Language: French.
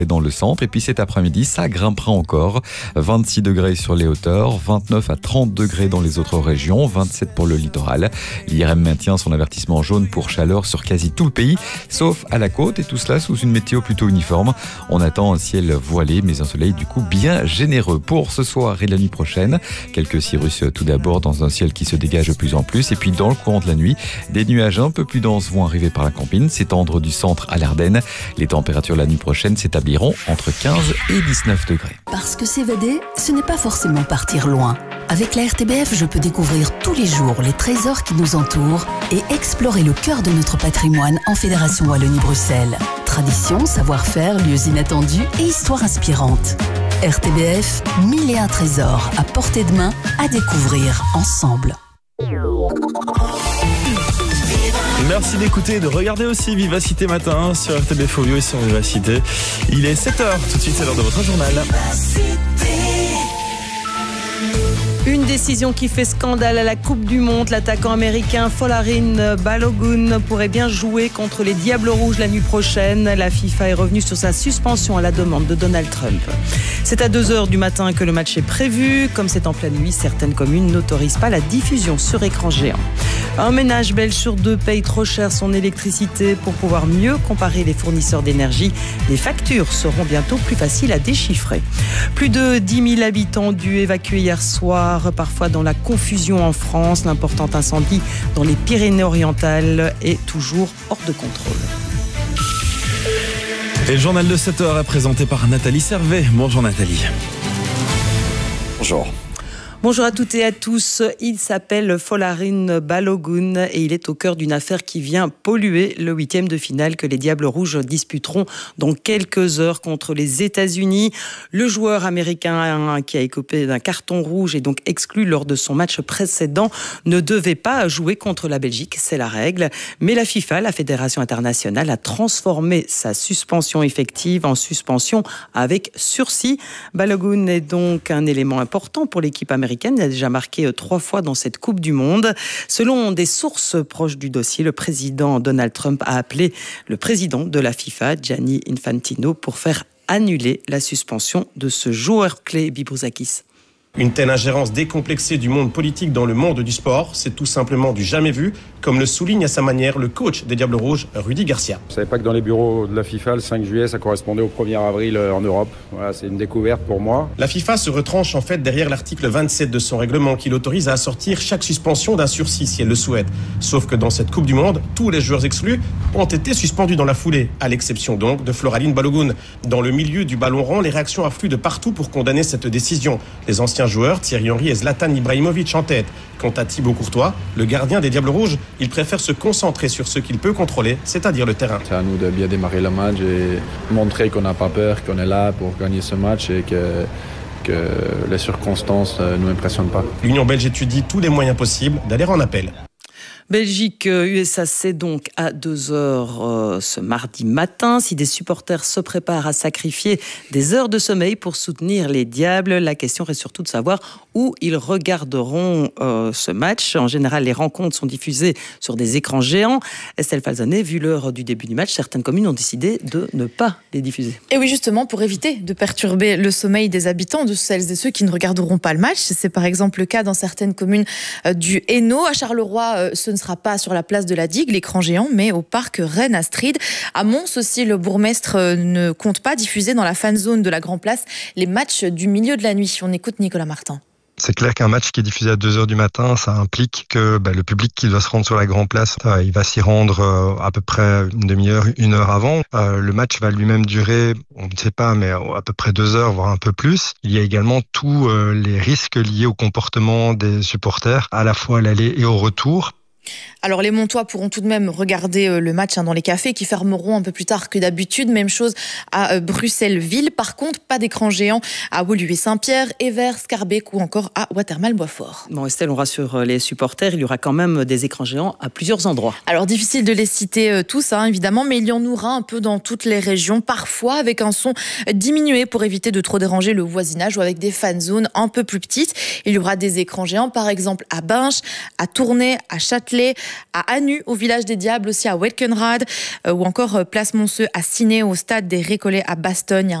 dans le centre. Et puis cet après-midi, ça grimpera encore. 26 degrés sur les hauteurs, 29 à 30 degrés dans les autres régions, 27 pour le littoral. L'IRM maintient son avertissement jaune pour chaleur sur quasi tout le pays, sauf à la côte, et tout cela sous une météo plutôt uniforme. On attend un ciel voilé, mais un soleil du coup bien généreux pour ce soir et la nuit prochaine. Quelques cirrus tout d'abord dans un ciel qui se dégage de plus en plus. Et puis dans le courant de la nuit, des nuages un peu plus denses vont arriver par la Campine, s'étendre du centre à l'Ardenne. Les températures la nuit prochaine s'établiront entre 15 et 19 degrés. Parce que s'évader, ce n'est pas forcément partir loin. Avec la RTBF, je peux découvrir tous les jours les trésors qui nous entourent et explorer le cœur de notre patrimoine en Fédération Wallonie-Bruxelles. Tradition, savoir-faire, lieux inattendus et histoires inspirantes. RTBF, 1001 trésors à portée de main à découvrir ensemble. Merci d'écouter et de regarder aussi Vivacité Matin sur RTBF Ovio et sur Vivacité. Il est 7h, tout de suite c'est l'heure de votre journal. Une décision qui fait scandale à la Coupe du Monde. L'attaquant américain Folarin Balogun pourrait bien jouer contre les Diables Rouges la nuit prochaine. La FIFA est revenue sur sa suspension à la demande de Donald Trump. C'est à 2h du matin que le match est prévu. Comme c'est en pleine nuit, certaines communes n'autorisent pas la diffusion sur écran géant. Un ménage belge sur 2 paye trop cher son électricité. Pour pouvoir mieux comparer les fournisseurs d'énergie, les factures seront bientôt plus faciles à déchiffrer. Plus de 10 000 habitants dû évacuer hier soir, parfois dans la confusion en France. L'important incendie dans les Pyrénées-Orientales est toujours hors de contrôle. Et le journal de 7h est présenté par Nathalie Servet. Bonjour Nathalie. Bonjour. Bonjour à toutes et à tous. Il s'appelle Folarin Balogun et il est au cœur d'une affaire qui vient polluer le 8e de finale que les Diables Rouges disputeront dans quelques heures contre les États-Unis. Le joueur américain qui a écopé d'un carton rouge et donc exclu lors de son match précédent ne devait pas jouer contre la Belgique, c'est la règle. Mais la FIFA, la Fédération internationale, a transformé sa suspension effective en suspension avec sursis. Balogun est donc un élément important pour l'équipe américaine. Il a déjà marqué 3 fois dans cette Coupe du Monde. Selon des sources proches du dossier, le président Donald Trump a appelé le président de la FIFA, Gianni Infantino, pour faire annuler la suspension de ce joueur clé, Bibouzakis. Une telle ingérence décomplexée du monde politique dans le monde du sport, c'est tout simplement du jamais vu, comme le souligne à sa manière le coach des Diables Rouges, Rudy Garcia. Je ne savais pas que dans les bureaux de la FIFA, le 5 juillet, ça correspondait au 1er avril en Europe. Voilà, c'est une découverte pour moi. La FIFA se retranche en fait derrière l'article 27 de son règlement qui l'autorise à assortir chaque suspension d'un sursis si elle le souhaite. Sauf que dans cette Coupe du Monde, tous les joueurs exclus ont été suspendus dans la foulée, à l'exception donc de Folarin Balogun. Dans le milieu du ballon rond, les réactions affluent de partout pour condamner cette décision. Les anciens joueurs, Thierry Henry et Zlatan Ibrahimovic en tête. Quant à Thibaut Courtois, le gardien des Diables Rouges, il préfère se concentrer sur ce qu'il peut contrôler, c'est-à-dire le terrain. C'est à nous de bien démarrer le match et montrer qu'on n'a pas peur, qu'on est là pour gagner ce match et que les circonstances ne nous impressionnent pas. L'Union belge étudie tous les moyens possibles d'aller en appel. Belgique-USA, c'est donc à 2h ce mardi matin. Si des supporters se préparent à sacrifier des heures de sommeil pour soutenir les Diables, la question est surtout de savoir où ils regarderont ce match. En général, les rencontres sont diffusées sur des écrans géants. Estelle Falzonet, vu l'heure du début du match, certaines communes ont décidé de ne pas les diffuser. Et oui, justement, pour éviter de perturber le sommeil des habitants, de celles et ceux qui ne regarderont pas le match. C'est par exemple le cas dans certaines communes du Hainaut. À Charleroi, ce ne sera pas sur la place de la Digue, l'écran géant, mais au parc Rennes-Astrid. À Mons aussi, le bourgmestre ne compte pas diffuser dans la fan zone de la Grand Place les matchs du milieu de la nuit. On écoute Nicolas Martin. C'est clair qu'un match qui est diffusé à 2h du matin, ça implique que le public qui doit se rendre sur la Grand Place, il va s'y rendre à peu près une demi-heure, 1 heure avant. Le match va lui-même durer, on ne sait pas, mais à peu près 2 heures, voire un peu plus. Il y a également tous les risques liés au comportement des supporters, à la fois à l'aller et au retour. Alors les Montois pourront tout de même regarder le match dans les cafés qui fermeront un peu plus tard que d'habitude. Même chose à Bruxelles-Ville. Par contre, pas d'écran géant à Woluwe-Saint-Pierre, Evere, Scarbeck ou encore à Watermal-Boisfort. Bon Estelle, on rassure les supporters, il y aura quand même des écrans géants à plusieurs endroits. Alors difficile de les citer tous, évidemment, mais il y en aura un peu dans toutes les régions, parfois avec un son diminué pour éviter de trop déranger le voisinage ou avec des fan zones un peu plus petites. Il y aura des écrans géants, par exemple à Binche, à Tournai, à Châtelet, Châtelet, à Anu, au village des Diables, aussi à Welkenrad, ou encore Place Monceux à Ciné, au stade des Récollets à Bastogne.